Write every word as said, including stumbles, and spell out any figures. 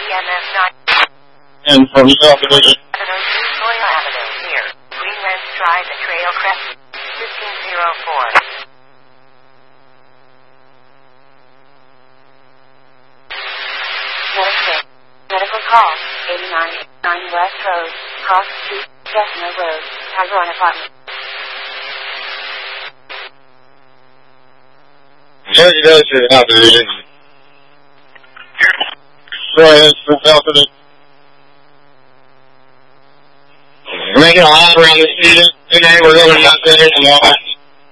M F nine. And from South Division. seven oh two Soil Avenue, near Greenland Drive and Trail Crest, fifteen oh four. Medical, medical call, eighty-nine, nine West Road, Cross Street, Chestnut Road, Tyrone Apartment. Jersey does to South Division. Go ahead, from South Division. Making a lap around the season. Today we're going to Mount Center tomorrow.